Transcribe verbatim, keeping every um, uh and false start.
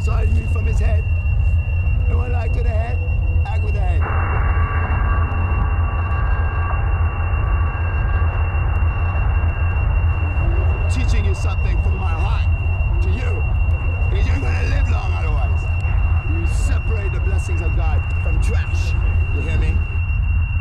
decided me from his head. And when I act with the head, act with the head. Teaching you something.